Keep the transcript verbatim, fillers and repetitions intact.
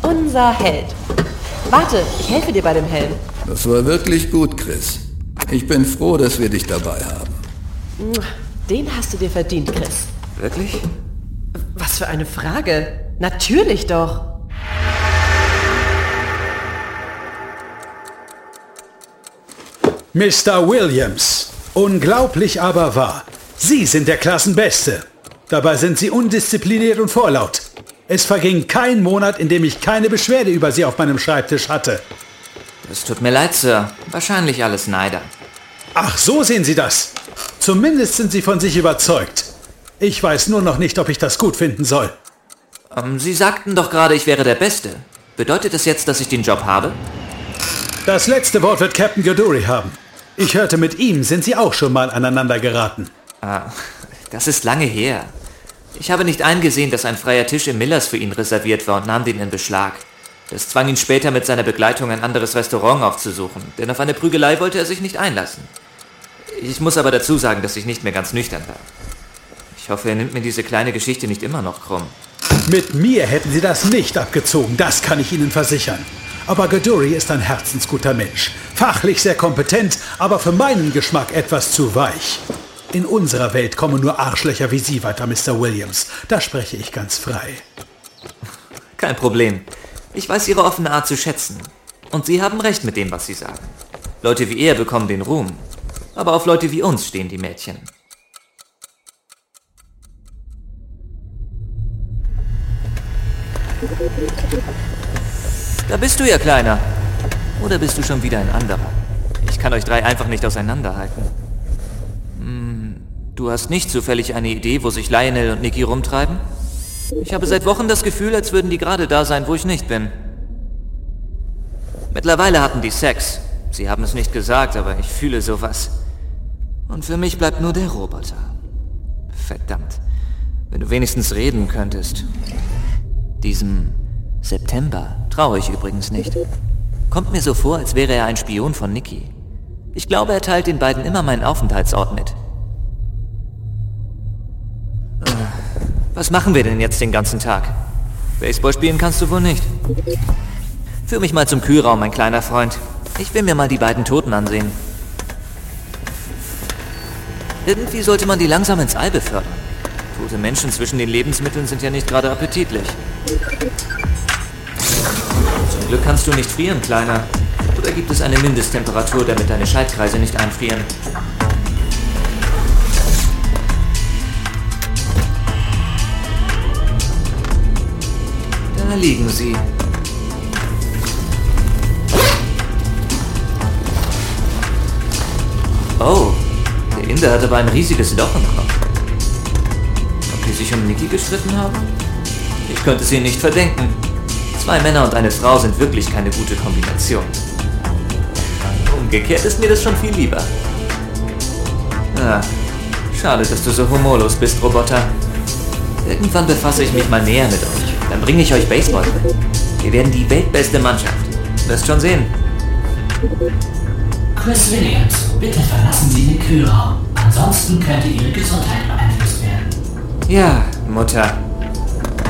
Unser Held. Warte, ich helfe dir bei dem Helm. Das war wirklich gut, Chris. Ich bin froh, dass wir dich dabei haben. Den hast du dir verdient, Chris. Wirklich? Was für eine Frage. Natürlich doch. Mister Williams, unglaublich aber wahr. Sie sind der Klassenbeste. Dabei sind Sie undiszipliniert und vorlaut. Es verging kein Monat, in dem ich keine Beschwerde über Sie auf meinem Schreibtisch hatte. Es tut mir leid, Sir. Wahrscheinlich alles Neider. Ach, so sehen Sie das. Zumindest sind Sie von sich überzeugt. Ich weiß nur noch nicht, ob ich das gut finden soll. Ähm, Sie sagten doch gerade, ich wäre der Beste. Bedeutet das jetzt, dass ich den Job habe? Das letzte Wort wird Captain Goduri haben. Ich hörte, mit ihm sind Sie auch schon mal aneinander geraten. Ah, das ist lange her. Ich habe nicht eingesehen, dass ein freier Tisch im Millers für ihn reserviert war und nahm den in Beschlag. Das zwang ihn später mit seiner Begleitung ein anderes Restaurant aufzusuchen, denn auf eine Prügelei wollte er sich nicht einlassen. Ich muss aber dazu sagen, dass ich nicht mehr ganz nüchtern war. Ich hoffe, er nimmt mir diese kleine Geschichte nicht immer noch krumm. Mit mir hätten Sie das nicht abgezogen, das kann ich Ihnen versichern. Aber Goduri ist ein herzensguter Mensch. Fachlich sehr kompetent, aber für meinen Geschmack etwas zu weich. In unserer Welt kommen nur Arschlöcher wie Sie weiter, Mister Williams. Da spreche ich ganz frei. Kein Problem. Ich weiß Ihre offene Art zu schätzen. Und Sie haben recht mit dem, was Sie sagen. Leute wie er bekommen den Ruhm. Aber auf Leute wie uns stehen die Mädchen. Da bist du ja, Kleiner. Oder bist du schon wieder ein anderer? Ich kann euch drei einfach nicht auseinanderhalten. Hm, du hast nicht zufällig eine Idee, wo sich Lionel und Nikki rumtreiben? Ich habe seit Wochen das Gefühl, als würden die gerade da sein, wo ich nicht bin. Mittlerweile hatten die Sex. Sie haben es nicht gesagt, aber ich fühle sowas. Und für mich bleibt nur der Roboter. Verdammt. Wenn du wenigstens reden könntest. Diesem September traue ich übrigens nicht. Kommt mir so vor, als wäre er ein Spion von Nikki. Ich glaube, er teilt den beiden immer meinen Aufenthaltsort mit. Was machen wir denn jetzt den ganzen Tag? Baseball spielen kannst du wohl nicht. Führ mich mal zum Kühlraum, mein kleiner Freund. Ich will mir mal die beiden Toten ansehen. Irgendwie sollte man die langsam ins All befördern. Tote Menschen zwischen den Lebensmitteln sind ja nicht gerade appetitlich. Zum Glück kannst du nicht frieren, Kleiner. Oder gibt es eine Mindesttemperatur, damit deine Schaltkreise nicht einfrieren? Da liegen sie. Oh, der Inder hat aber ein riesiges Loch im Kopf. Ob die sich um Nikki gestritten haben? Ich könnte es ihnen nicht verdenken. Zwei Männer und eine Frau sind wirklich keine gute Kombination. Umgekehrt ist mir das schon viel lieber. Ah, schade, dass du so humorlos bist, Roboter. Irgendwann befasse ich mich mal näher mit euch. Dann bringe ich euch Baseball mit. Wir werden die weltbeste Mannschaft. Wirst schon sehen. Chris Williams, bitte verlassen Sie den Kühlraum. Ansonsten könnte Ihre Gesundheit beeinflusst werden. Ja, Mutter.